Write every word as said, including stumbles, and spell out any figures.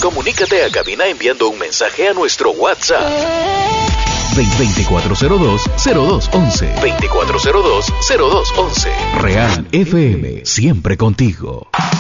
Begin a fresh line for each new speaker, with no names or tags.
Comunícate a cabina enviando un mensaje a nuestro WhatsApp.
veinticuatro cero dos, cero dos once.
veinticuatro cero dos, cero dos once.
Real F M, siempre contigo.